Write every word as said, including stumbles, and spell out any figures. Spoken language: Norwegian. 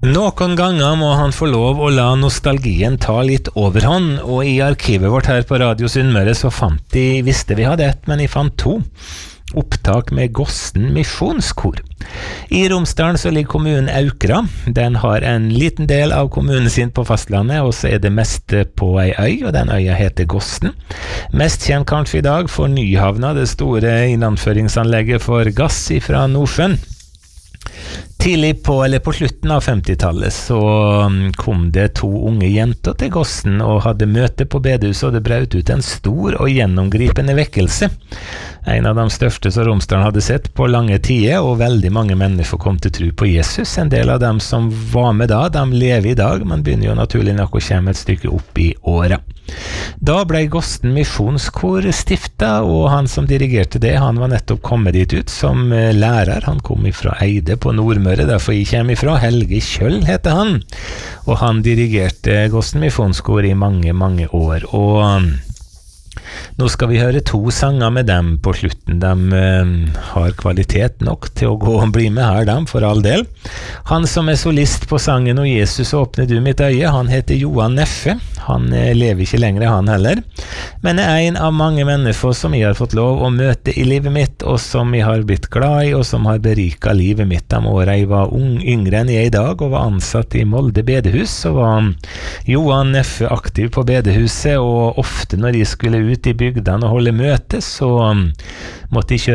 Noen ganger må han få lov å la nostalgien ta litt overhånd, og i arkivet vårt her på Radio Sunnmøre så fant de, visste vi hadde ett, men jeg fant to. Opptak med Gosten misjonskor. I Romsdalen så ligger kommunen Aukra. Den har en liten del av kommunen sin på fastlandet, og så er det meste på ei øy, og den øya heter Gosten. Mest kjent kanskje i dag for Nyhavna, det store innanføringsanlegget for gass fra Nordsjøen. Tidlig på, eller på slutten av femtitallet så kom det to unge jenter til Gosten og hadde møte på bedehuset, og det brøt ut en stor og gjennomgripende vekkelse. En av de største som Romsdalen hadde sett på lange tider, og veldig mange mennesker kom til tro på Jesus. En del av dem som var med da, de lever i dag, men begynner jo naturlig nok å komme et stykke opp i året. Da ble Gosten misjonskor stiftet, og han som dirigerte det, han var nettopp kommet dit ut som lærer. Han kom ifra Eide på Nordmøre, derfor jeg kommer ifra. Helge Kjøll heter han, og han dirigerte Gosten misjonskor i mange, mange år, og nå skal vi høre to sanger med dem på slutten. De uh, har kvalitet nok til å gå og bli med her, dem, for all del. Han som er solist på sangen «Og Jesus åpne du mitt øye», han heter Johan Neffe. Han uh, lever ikke lenger, han heller, men er en av mange mennesker som jeg har fått lov å møte i livet mitt, og som jeg har blitt glad i, og som har beriket livet mitt. De årene jeg var ung, yngre enn jeg i dag, og var ansatt i Molde bedehus, så var Johan Neffe aktiv på bedehuset, og ofte når jeg skulle ut i bygdene og holde møte, så måtte jeg kjøre